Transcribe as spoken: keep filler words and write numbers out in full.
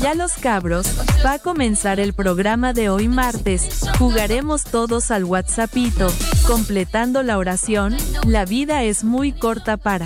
Ya los cabros, va a comenzar el programa de hoy martes. Jugaremos todos al WhatsAppito, completando la oración, la vida es muy corta para...